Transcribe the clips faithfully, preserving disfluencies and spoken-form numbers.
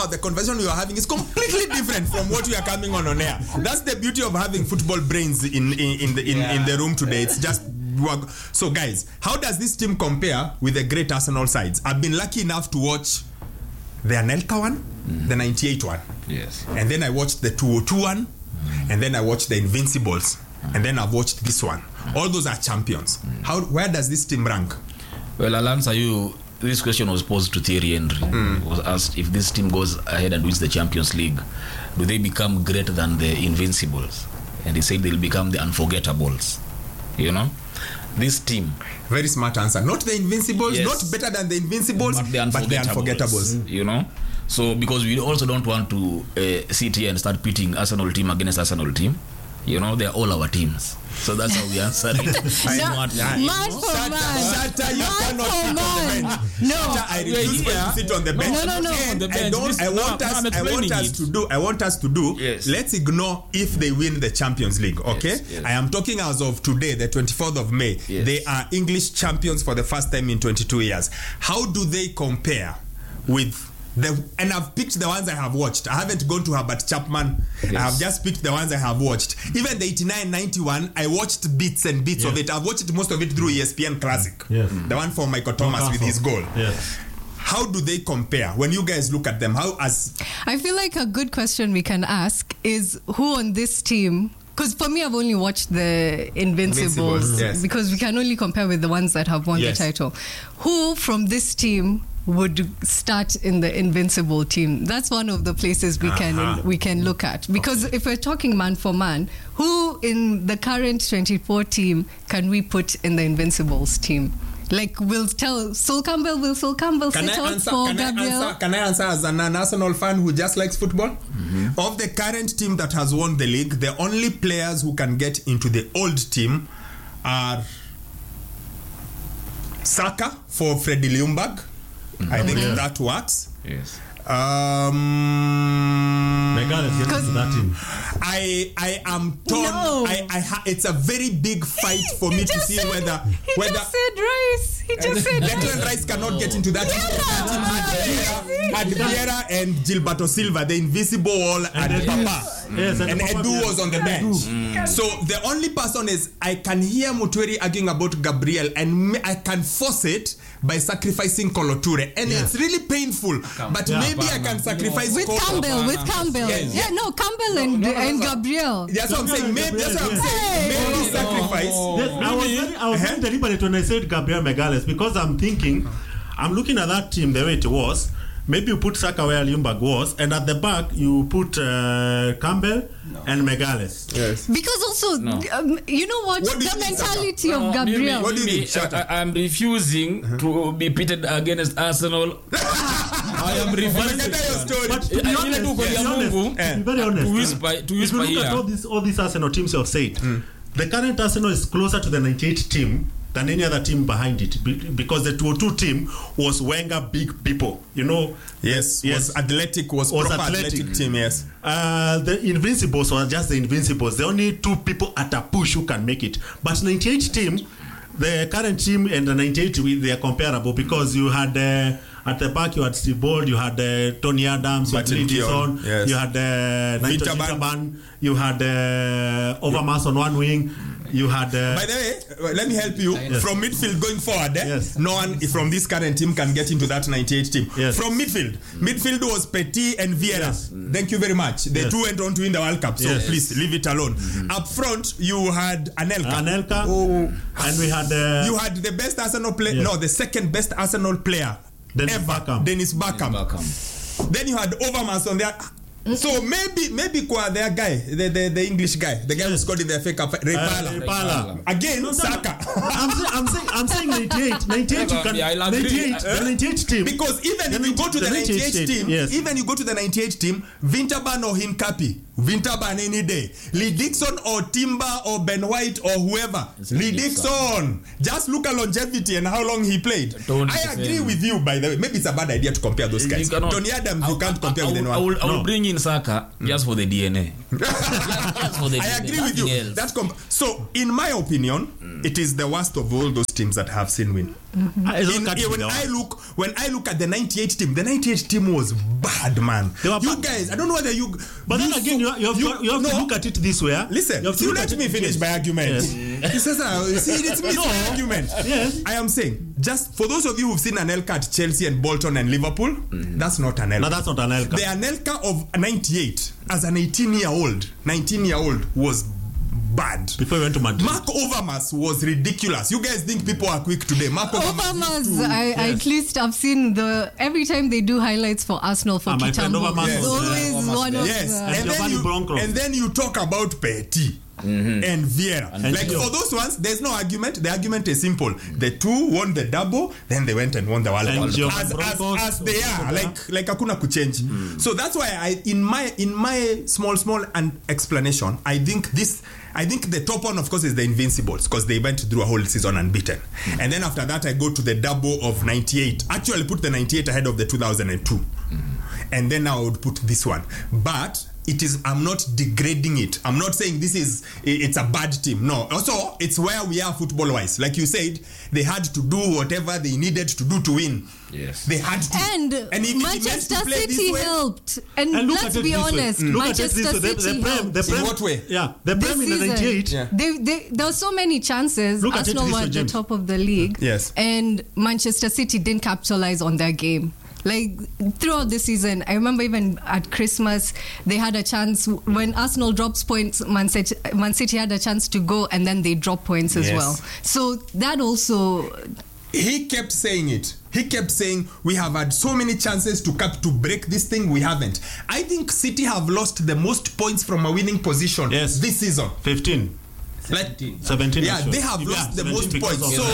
now the conversation we are having is completely different from what we are coming on on air. That's the beauty of having football brains in in, in the in, yeah. in the room today. It's just so guys, how does this team compare with the great Arsenal sides? I've been lucky enough to watch the Anelka one, mm. the ninety-eight one. Yes. And then I watched the two oh two one, mm. and then I watched the Invincibles, mm. and then I've watched this one. Mm. All those are champions. Mm. How where does this team rank? Well, I'll answer you. This question was posed to Thierry Henry. Mm. Was asked if this team goes ahead and wins the Champions League, do they become greater than the Invincibles? And he said they'll become the Unforgettables. You know, this team. Very smart answer. Not the Invincibles, yes. not better than the Invincibles, but the Unforgettables. But the unforgettables. You know, so because we also don't want to uh, sit here and start pitting Arsenal team against Arsenal team. You know, they're all our teams. So that's how we answer it. No, man for man. Shatta, you cannot sit on the bench. No. Shatta, I refuse for you to sit on the bench. No, no, no. And the bench. I don't. This, I want no, us. no, I want us it. to do. I want us to do. Yes. Let's ignore if they win the Champions League. Okay. Yes, yes. I am talking as of today, the twenty-fourth of May. Yes. They are English champions for the first time in twenty-two years. How do they compare with? The, and I've picked the ones I have watched. I haven't gone to Herbert Chapman. Yes. I have just picked the ones I have watched. Even the eighty-nine ninety-one, I watched bits and bits yes. of it. I've watched most of it through E S P N Classic. Yes. The one for Michael Thomas oh, with his goal. Yes. How do they compare when you guys look at them? How as I feel like a good question we can ask is who on this team, because for me I've only watched the Invincibles, Invincibles yes. because we can only compare with the ones that have won yes. the title. Who from this team would start in the Invincible team? That's one of the places we uh-huh. can we can look at, because okay. if we're talking man for man, who in the current twenty-four team can we put in the Invincibles team? Like, we'll tell Sol Campbell, will Sol Campbell can sit I out answer, for can Gabriel? I answer, can I answer as an Arsenal fan who just likes football? Mm-hmm. Of the current team that has won the league, the only players who can get into the old team are Saka for Freddie Ljungberg. Mm-hmm. I think mm-hmm. that works. Yes. Um, Because that team. I I am torn. No. I, I ha- it's a very big fight for me to see said, whether he whether just said Rice. He just said Declan Rice cannot get into that. Had Vieira and Gilberto Silva, the invisible wall, and, and Papa. Yes, and, and Edu was on the bench. Mm. So the only person is I can hear Mutweri arguing about Gabriel, and I can force it by sacrificing Koloture, and yeah. it's really painful. But yeah, maybe I can sacrifice with Kolo. Campbell. With Campbell, yes. yeah, no Campbell no, and, no, no, and Gabriel. That's what I'm saying. Maybe that's what I'm saying. Maybe no, sacrifice. No. Yes, I was very, I was very deliberate when I said Gabriel Magalhaes, because I'm thinking, I'm looking at that team the way it was. Maybe you put Saka where Ljungberg was, and at the back you put uh, Campbell no. and Magalhaes. Yes. Because also, no. um, you know what? what the you mentality no, of Gabriel. Me, me, what do you me, think? I, I'm refusing uh-huh. to be pitted against Arsenal. I am refusing. But to be honest, to be honest, to be very honest, to whisper, to whisper if you look here. at all these, all these Arsenal teams you have said, mm. the current Arsenal is closer to the ninety-eight team than any other team behind it, because the two oh two team was Wenger big people, you know. Yes, yes. Was athletic, was, was proper athletic. athletic team, yes. Uh, the Invincibles were just the Invincibles. The only two people at a push who can make it. But ninety-eight team, the current team and the ninety-eight, they are comparable, because you had uh, at the back you had Steve Bold, you had uh, Tony Adams, you had Lidison, yes. you had uh, Naito Chitaban, you had uh, Overmars on one wing. You had. Uh, By the way, let me help you. Yes. From midfield going forward, eh? yes. no one from this current team can get into that ninety-eight team. Yes. From midfield, mm. midfield was Petit and Vieira. Yes. Thank you very much. The yes. two went on to win the World Cup, so yes. please leave it alone. Mm-hmm. Up front, you had Anelka. Anelka. Oh. And we had. Uh, you had the best Arsenal player. Yes. No, the second best Arsenal player Dennis ever. Bergkamp. Dennis Bergkamp. Bergkamp. Then you had Overmars on there. So maybe maybe kwa their guy, the, the the English guy, the guy yes. who scored in the F A Cup, Repala. Uh, Repala. Again, no, no, Saka. I'm saying I'm saying I'm saying ninety-eight, ninety-eight you can ninety-eight, the ninety-eight team. Because even if you go to the, the ninety-eight, ninety-eight team, yes. even you go to the ninety-eight team, Winterburn or Hincapi, Winterburn any day, Lee Dixon or Timber or Ben White or whoever, it's Lee Dixon. Dixon. Just look at longevity and how long he played. Don't I agree with you, by the way. Maybe it's a bad idea to compare those guys. Tony Adams, you can't compare I, I, with anyone. I will, I will no. bring in Saka mm. just for the D N A. just, just for the I D N A. agree with you. That's com- so, in my opinion, mm. it is the worst of all those teams that I have seen win. Mm-hmm. In, when I look, when I look at the ninety-eight team, the ninety-eight team was bad, man. You bad. Guys, I don't know whether you. But then again, you, you have, you, you have no, to look at it this way. Listen, you, you let me finish my argument. Yes. He says, uh, see, it's me no. argument. Yes. I am saying, just for those of you who've seen Anelka at Chelsea and Bolton and Liverpool, mm-hmm. that's not Anelka. No, that's not Anelka. The Anelka of ninety-eight, as an eighteen-year-old, nineteen-year-old, was bad. Before we went to Madrid. Mark Overmars was ridiculous. You guys think people are quick today. Mark Overmars, Overmars I, yes. at least I've seen the every time they do highlights for Arsenal for ah, Kitambo. Yes. Always yes. one of yes. the... And, then you, and then you talk about Petit. Mm-hmm. And Vieira. And like for those ones, there's no argument. The argument is simple. The two won the double, then they went and won the World Cup. As, as, as they are, like like hakuna kuchange. Mm. So that's why I in my in my small small and explanation, I think this I think the top one, of course, is the Invincibles because they went through a whole season unbeaten. Mm. And then after that, I go to the double of ninety-eight. Actually, put the ninety-eight ahead of the two thousand two. Mm. And then I would put this one. But it is, I'm not degrading it. I'm not saying this is, it's a bad team. No. Also, it's where we are football-wise. Like you said, they had to do whatever they needed to do to win. Yes. They had to. And, and if Manchester City way, helped. And, and let's be honest, mm. Manchester City the, the prem, the prem, in what way? Yeah. The Prem in the ninety-eight. Yeah. They, they, there were so many chances. Look Arsenal were at the top of the league. Yes. And Manchester City didn't capitalize on their game. Like throughout the season, I remember even at Christmas, they had a chance when Arsenal drops points. Man City, Man City had a chance to go, and then they drop points as yes. well. So that also. He kept saying it. He kept saying we have had so many chances to cap to break this thing. We haven't. I think City have lost the most points from a winning position yes. this season. Fifteen. Like seventeen. Yeah, they have yeah, lost the most points. So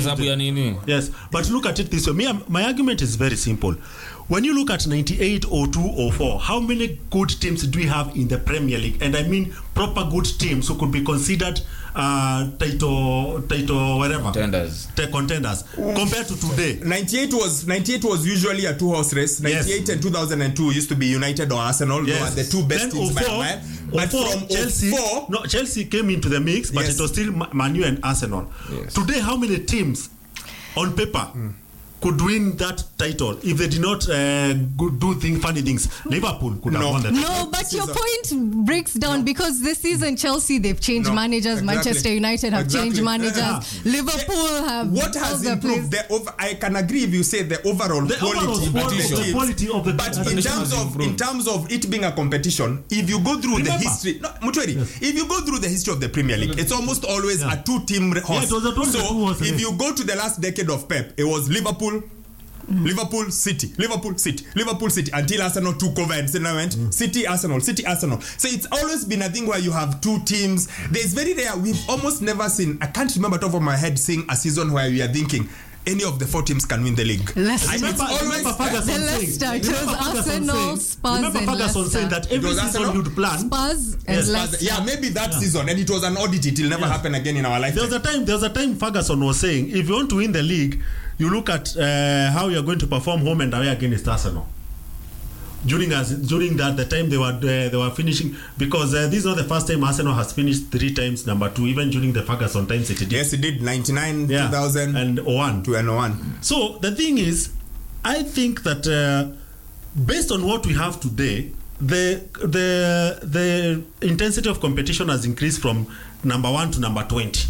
uh, yes, but look at it this way. Me, my argument is very simple. When you look at ninety-eight, oh two, oh four, how many good teams do we have in the Premier League? And I mean proper good teams who could be considered uh, title, title, whatever. Contenders. The contenders. Oof. Compared to today. ninety-eight was ninety-eight was usually a two-horse race. ninety-eight yes. and two thousand two used to be United or Arsenal. Yes. They were the two best then teams. oh four, by but oh four, from Chelsea, oh four, no, Chelsea came into the mix, but yes. it was still Man U and Arsenal. Yes. Today, how many teams on paper mm. could win that title if they did not uh, do things, funny things? Liverpool could no. have won that. No, but your point breaks down no. because this season Chelsea they've changed no. managers, exactly. Manchester United have exactly. changed managers, yeah. Liverpool have. What has improved? The over, I can agree if you say the overall the quality, overall quality, of the, the quality of the. But in terms of in terms of it being a competition, if you go through Remember. the history, no, Mutweri, yes. if you go through the history of the Premier League, it's almost always yeah. a two-team horse. Yeah, it was a so horse if you go to the last decade of Pep, it was Liverpool. Mm. Liverpool, City, Liverpool, City, Liverpool, City, until Arsenal took over and then went mm. City, Arsenal, City, Arsenal. So it's always been a thing where you have two teams. There's very rare. We've almost never seen. I can't remember top of my head seeing a season where we are thinking any of the four teams can win the league. Leicester. I remember, always, remember Ferguson the Leicester. It was Arsenal, Spurs, remember and Ferguson Leicester. saying that every season he would plan Spurs and yes, Leicester. Yeah, maybe that yeah. season, and it was an oddity. It will never yeah. happen again in our lifetime. There was a time. There was a time Ferguson was saying, if you want to win the league, you look at uh, how you are going to perform home and away against Arsenal. During as during that the time they were uh, they were finishing because uh, this is not the first time Arsenal has finished three times number two. Even during the Ferguson times it did. Yes, it did ninety-nine, yeah. two thousand, and oh one, two and oh one. So the thing is, I think that uh, based on what we have today, the the the intensity of competition has increased from number one to number twenty.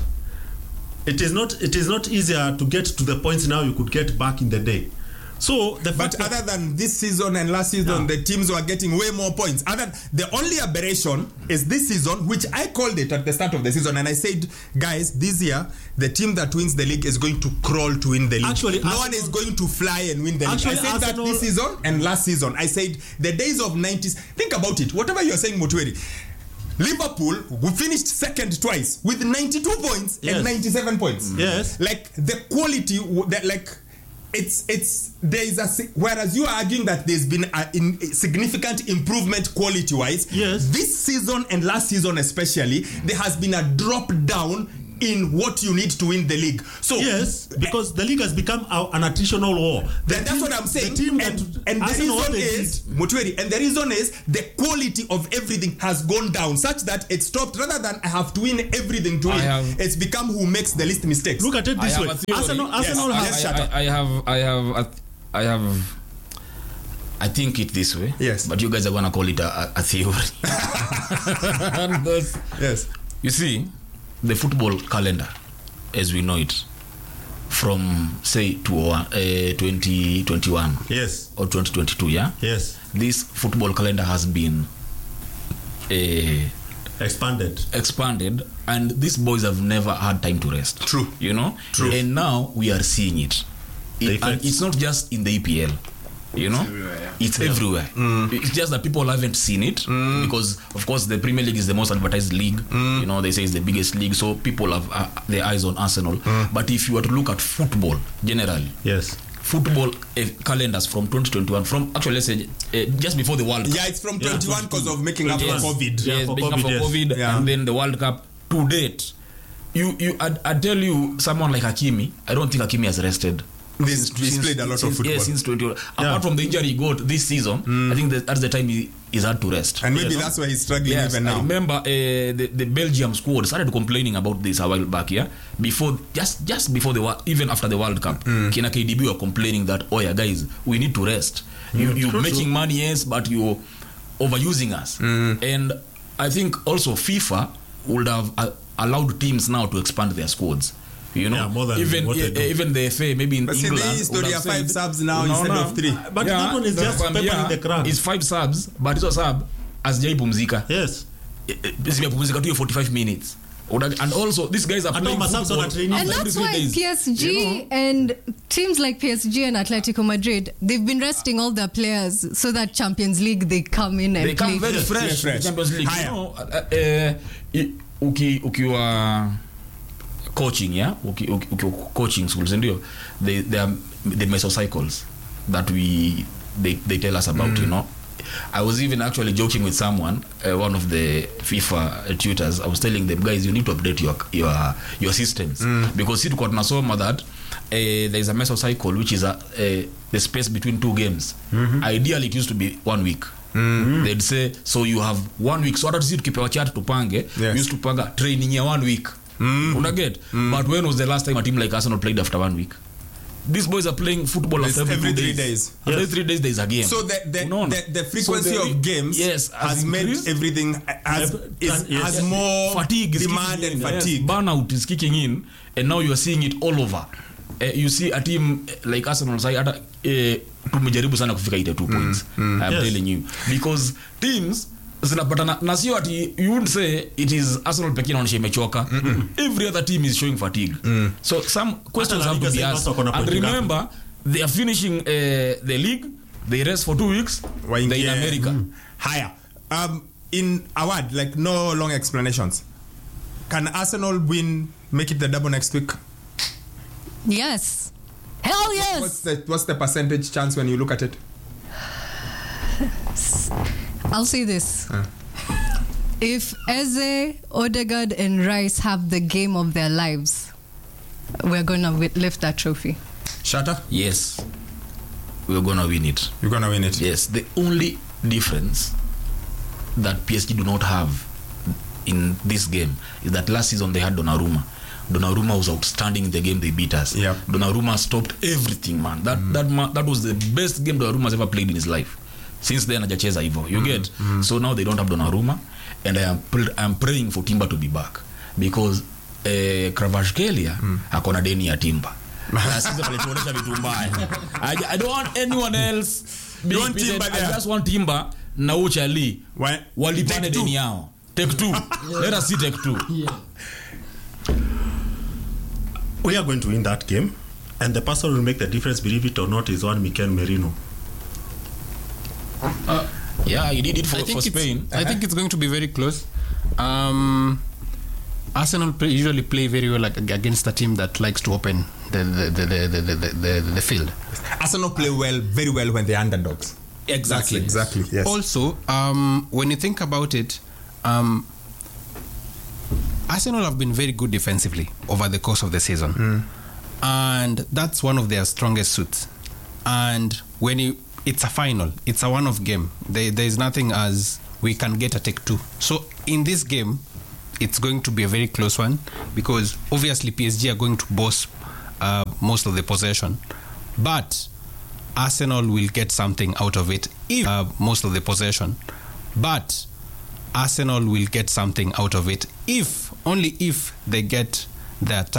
It is not it is not easier to get to the points now you could get back in the day. So the but other than this season and last season, yeah. the teams were getting way more points. Other the only aberration is this season, which I called it at the start of the season, and I said, guys, this year the team that wins the league is going to crawl to win the league. Actually, no Arsenal, one is going to fly and win the actually, league. I said Arsenal, that this season and last season. I said the days of nineties. Think about it. Whatever you're saying, Mutweri. Liverpool, who finished second twice with ninety-two points yes. and ninety-seven points. Mm. Yes. Like the quality, that like it's it's there is a whereas you are arguing that there's been a, in, a significant improvement quality wise. Yes. This season and last season especially, there has been a drop down in what you need to win the league. So yes, because the league has become a, an attritional war. The that's team, what I'm saying. The team and, that and the reason is Mutweri, and the reason is the quality of everything has gone down such that it stopped. Rather than I have to win everything to win, have, it's become who makes the least mistakes. Look at it this way. Arsenal, Arsenal yes, has. I, I, I have, I have, I have. I think it this way. Yes. But you guys are gonna call it a, a theory. Yes. You see, the football calendar, as we know it, from say to uh, twenty twenty-one. Yes. Or twenty twenty-two. Yeah. Yes. This football calendar has been uh, expanded. Expanded, and these boys have never had time to rest. True. You know. True. And now we are seeing it. it and it's not just in the E P L. You know, it's everywhere. Yeah. It's, everywhere. Mm. It's just that people haven't seen it mm. because, of course, the Premier League is the most advertised league. Mm. You know, they say it's the biggest league, so people have uh, their eyes on Arsenal. Mm. But if you were to look at football generally, yes, football uh, calendars from twenty twenty-one, from actually let's say uh, just before the World Cup. Yeah, it's from twenty-one because yeah, of making up yes. for COVID. Yes, yeah, for making COVID, up for yes. COVID, yeah. and then the World Cup to date. You, you, I, I tell you, someone like Hakimi, I don't think Hakimi has rested. This, he's played a lot since, of football. Yeah, since twenty. Yeah. Apart from the injury he got this season, mm. I think that that's the time he is hard to rest. And maybe you know? That's why he's struggling yes, even now. I remember uh, the, the Belgium squad started complaining about this a while back, yeah? Before, just just before the even after the World Cup, mm. Kina K D B were complaining that, oh yeah, guys, we need to rest. Mm. You, you're true, making true. money, yes, but you're overusing us. Mm. And I think also FIFA would have uh, allowed teams now to expand their squads. You know, yeah, more than even what uh, even the F A maybe in but England. But see, there are five subs now no, no, instead no. of three. But yeah, that one is just paper yeah, in the crowd. It's five subs, but it's a sub as Jai Pumzika. Yes. Pumzika to you forty-five minutes. And also, these guys are playing football. And that's why P S G you know? and teams like P S G and Atletico Madrid, they've been resting all their players so that Champions League, they come in and they play. They come very yes, fresh. fresh. Champions League. Higher. You know, uh, uh, uki, ukiwa coaching, yeah? Uki, uki, uki coaching schools, and they, they are the mesocycles that we they, they tell us about, mm. you know. I was even actually joking with someone, uh, one of the FIFA tutors. I was telling them, guys, you need to update your your your systems mm. because see, tunasoma that uh, there is a mesocycle, which is a, uh, the space between two games. Mm-hmm. Ideally, it used to be one week. Mm-hmm. They'd say, so you have one week. So hata sisi tukipewa chat tupange, yes. used to panga training ya one week. Mm. Una get? Mm. But when was the last time a team like Arsenal played after one week? These boys are playing football after every, every three days. days. Every yes. three days there is a game. So the the, no, no. the, the frequency so the, of games yes, has, has made everything has, is, yes. has more fatigue demand and fatigue. Yes. Burnout is kicking in, and now you are seeing it all over. Uh, you see a team like Arsenal say hata tumejaribu sana kufika ile two points. Mm, mm. I'm yes. telling you, because teams zinapatana na sio ati you wouldn't say it is Arsenal pekee inaonyesha imechoka. Every other team is showing fatigue. Mm. So some questions have to be asked. And remember, they are finishing uh, the league, they rest for two weeks, Waingia. They're in America. Mm. Higher. Um, in a word, like no long explanations. Can Arsenal win, make it the double next week? Yes. Hell yes. What's the, what's the percentage chance when you look at it? I'll say this. Uh. If Eze, Odegaard and Rice have the game of their lives, we're going to lift that trophy. Shatter? Yes. We're going to win it. You're going to win it? Yes. The only difference that P S G do not have in this game is that last season they had Donnarumma. Donnarumma was outstanding in the game they beat us. Yep. Donnarumma stopped everything, man. That mm. that man, that was the best game Donnarumma has ever played in his life. Since then, hajacheza hivyo. You mm. get? Mm. So now they don't have Donnarumma, and I am pr- I am praying for Timber to be back because uh, Kvaratskhelia mm. akona deni ya Timber. I, I don't want anyone else. You want Timber there? I just want Timber na Uchali. Walipane deni yao. Take two. Yeah. Let us see take two. Yeah. We are going to win that game, and the person who will make the difference, believe it or not, is one Mikel Merino. Uh, yeah, he did it for, for Spain. I think it's going to be very close. Um, Arsenal play, usually play very well like, against a team that likes to open the the the the, the, the, the, the field. Arsenal play well, very well when they're underdogs. Exactly. Exactly. Yes. Also, um, when you think about it, um, Arsenal have been very good defensively over the course of the season. Mm. And that's one of their strongest suits. And when you, it's a final, it's a one-off game. There, there's nothing as we can get a take two. So in this game, it's going to be a very close one because obviously P S G are going to boss uh, most of the possession. But Arsenal will get something out of it if uh, most of the possession. But Arsenal will get something out of it if, only if they get their